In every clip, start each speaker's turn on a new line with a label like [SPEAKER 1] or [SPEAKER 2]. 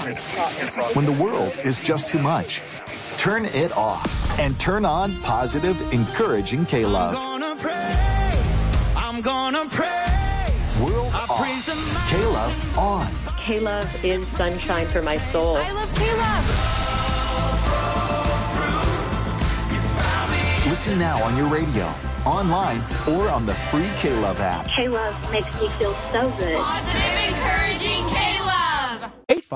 [SPEAKER 1] When the world is just too much, turn it off and turn on positive, encouraging K-Love.
[SPEAKER 2] I'm gonna praise.
[SPEAKER 1] World off. K-Love on.
[SPEAKER 3] K-Love is sunshine for my soul.
[SPEAKER 2] I love K-Love.
[SPEAKER 1] Listen now on your radio, online, or on the free K-Love app.
[SPEAKER 4] K-Love makes me feel so good.
[SPEAKER 5] Positive, encouraging K-Love.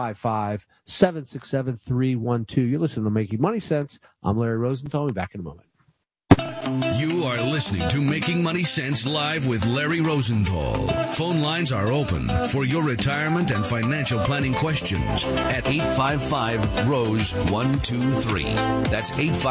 [SPEAKER 6] 855-767-312. You're listening to Making Money Sense. I'm Larry Rosenthal. We'll be back in a moment.
[SPEAKER 7] You are listening to Making Money Sense live with Larry Rosenthal. Phone lines are open for your retirement and financial planning questions at 855-ROSE-123. That's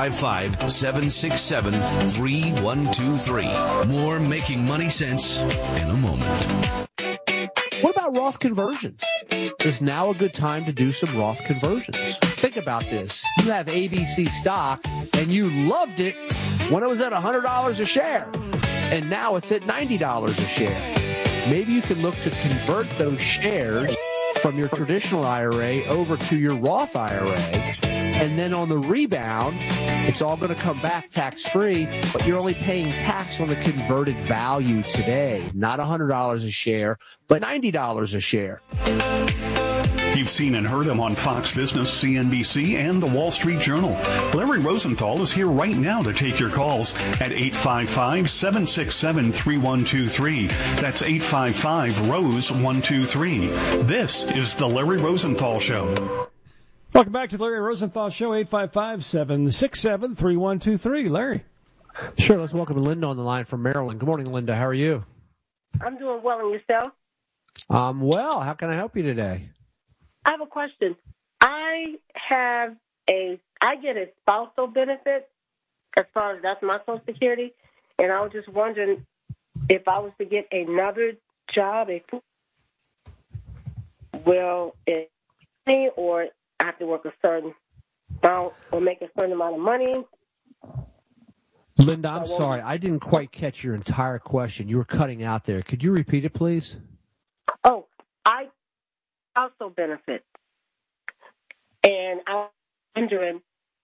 [SPEAKER 7] 855-767-3123. More Making Money Sense in a moment.
[SPEAKER 6] What about Roth conversions? Is now a good time to do some Roth conversions? Think about this. You have ABC stock, and you loved it when it was at $100 a share, and now it's at $90 a share. Maybe you can look to convert those shares from your traditional IRA over to your Roth IRA, and then on the rebound, it's all going to come back tax-free, but you're only paying tax on the converted value today, not $100 a share, but $90 a share.
[SPEAKER 8] You've seen and heard him on Fox Business, CNBC, and the Wall Street Journal. Larry Rosenthal is here right now to take your calls at 855-767-3123. That's 855-ROSE-123. This is the Larry Rosenthal Show.
[SPEAKER 9] Welcome back to the Larry Rosenthal Show, 855-767-3123. Larry.
[SPEAKER 6] Sure, let's welcome Linda on the line from Maryland. Good morning, Linda. How are you?
[SPEAKER 10] I'm doing well, and yourself?
[SPEAKER 6] Well, how can I help you today?
[SPEAKER 10] I have a question. I get a spousal benefit as far as that's my Social Security, and I was just wondering if I was to get another job, will it me or I have to work a certain amount or make a certain amount of money?
[SPEAKER 6] Linda, I'm sorry. I didn't quite catch your entire question. You were cutting out there. Could you repeat it, please?
[SPEAKER 10] Oh, I also benefit. And I'm wondering,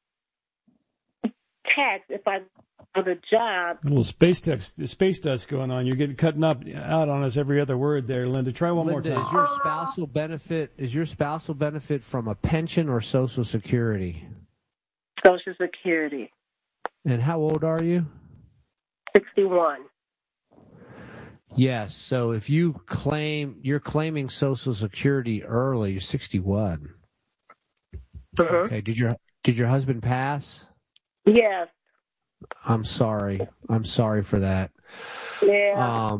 [SPEAKER 10] tax, if I have a job.
[SPEAKER 9] A little space dust going on. You're getting cutting out on us every other word there, Linda. Try one more time.
[SPEAKER 6] Is your spousal benefit from a pension or Social Security?
[SPEAKER 10] Social Security.
[SPEAKER 6] And how old are you?
[SPEAKER 10] 61.
[SPEAKER 6] Yes. So if you're claiming Social Security early, you're 61.
[SPEAKER 10] Uh-huh.
[SPEAKER 6] Okay. Did your husband pass?
[SPEAKER 10] Yes.
[SPEAKER 6] I'm sorry. I'm sorry for that.
[SPEAKER 10] Yeah.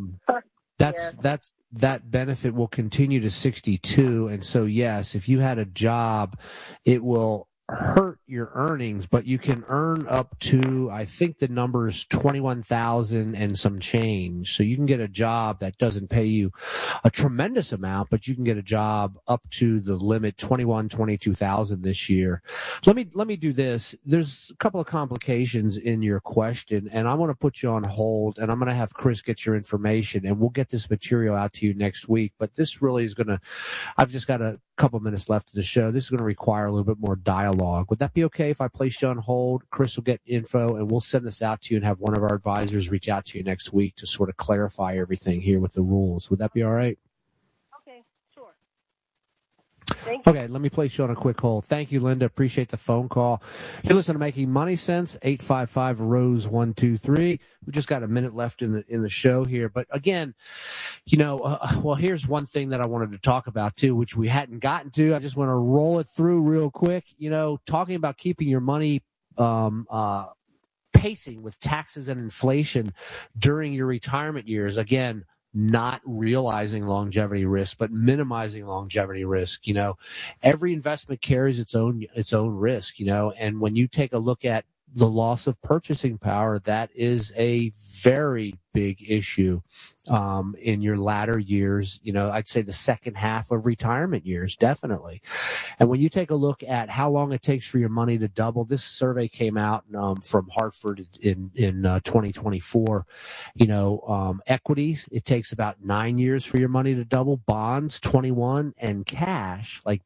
[SPEAKER 6] That benefit will continue to 62, and so yes, if you had a job, it will hurt your earnings, but you can earn up to, I think the number is 21,000 and some change. So you can get a job that doesn't pay you a tremendous amount, but you can get a job up to the limit 22,000 this year. Let me do this. There's a couple of complications in your question, and I'm going to put you on hold, and I'm going to have Chris get your information, and we'll get this material out to you next week. But this really is going to, I've just got a couple minutes left of the show. This is going to require a little bit more dialogue. Would that be okay if I place you on hold? Chris will get info, and we'll send this out to you and have one of our advisors reach out to you next week to sort of clarify everything here with the rules. Would that be all right?
[SPEAKER 10] Okay, sure. Thank you.
[SPEAKER 6] Okay, let me place you on a quick hold. Thank you, Linda. Appreciate the phone call. You're listening to Making Money Sense, 855-ROSE-123. We just got a minute left in the show here. But again, well, here's one thing that I wanted to talk about, too, which we hadn't gotten to. I just want to roll it through real quick. Talking about keeping your money pacing with taxes and inflation during your retirement years. Again, not realizing longevity risk, but minimizing longevity risk. Every investment carries its own risk, and when you take a look at the loss of purchasing power, that is a very big issue in your latter years. I'd say the second half of retirement years, definitely. And when you take a look at how long it takes for your money to double, this survey came out from Hartford in 2024. Equities, it takes about 9 years for your money to double. Bonds, 21, and cash like